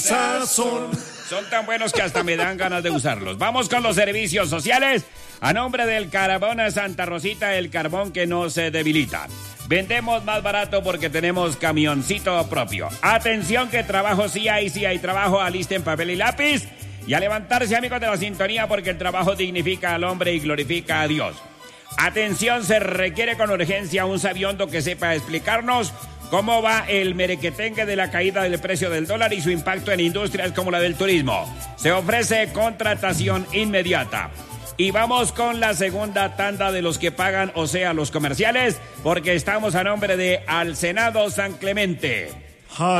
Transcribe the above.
sazón. Son tan buenos que hasta me dan ganas de usarlos. Vamos con los servicios sociales. A nombre del Carbón Santa Rosita, el carbón que no se debilita. Vendemos más barato porque tenemos camioncito propio. Atención que trabajo sí hay trabajo. Alisten papel y lápiz. Y a levantarse, amigos de la sintonía, porque el trabajo dignifica al hombre y glorifica a Dios. Atención, se requiere con urgencia un sabiondo que sepa explicarnos cómo va el merequetengue de la caída del precio del dólar y su impacto en industrias como la del turismo. Se ofrece contratación inmediata. Y vamos con la segunda tanda de los que pagan, o sea, los comerciales, porque estamos a nombre de Al Senado San Clemente.